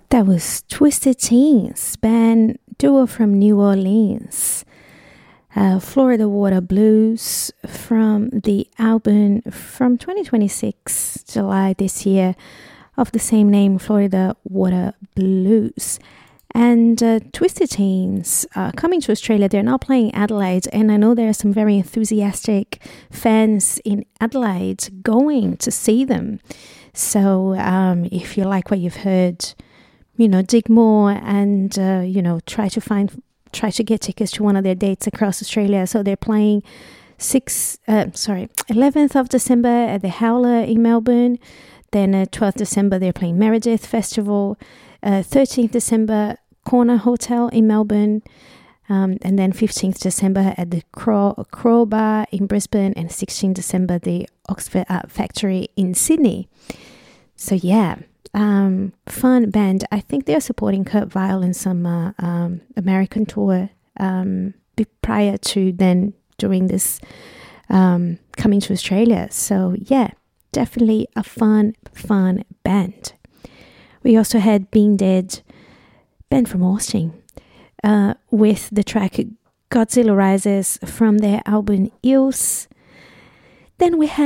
That was Twisted Teens, band duo from New Orleans. Florida Water Blues from the album from 2026, July this year, of the same name, Florida Water Blues. And Twisted Teens coming to Australia. They're now playing Adelaide, and I know there are some very enthusiastic fans in Adelaide going to see them. So if you like what you've heard, dig more and, try to get tickets to one of their dates across Australia. So they're playing 11th of December at the Howler in Melbourne. Then 12th December, they're playing Meredith Festival. 13th December, Corner Hotel in Melbourne. And then 15th December at the Crow Bar in Brisbane. And 16th December, the Oxford Art Factory in Sydney. So yeah, fun band. I think they're supporting Kurt Vile in some American tour prior to then doing this coming to Australia. So yeah, definitely a fun band. We also had Being Dead, band from Austin, with the track Godzilla Rises from their album Eels. Then we had